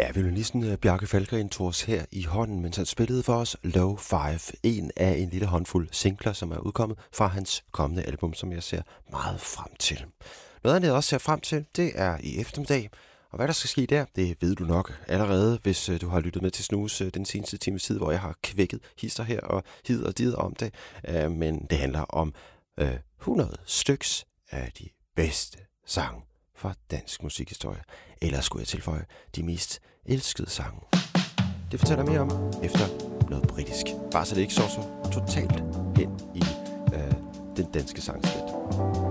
Ja, violinisten Bjarke Falkgren tog os her i hånden, mens han spillede for os Low Five, en af en lille håndfuld singler, som er udkommet fra hans kommende album, som jeg ser meget frem til. Noget andet, jeg også ser frem til, det er i eftermiddag. Og hvad der skal ske der, det ved du nok allerede, hvis du har lyttet med til Snus den seneste times tid, hvor jeg har kvækket hister her og hid og did om det. Men det handler om 100 styks af de bedste sange fra dansk musikhistorie. Eller skulle jeg tilføje, de mest elskede sange. Det fortæller jeg mere om efter noget britisk. Bare så det ikke så totalt hen i den danske sangskat.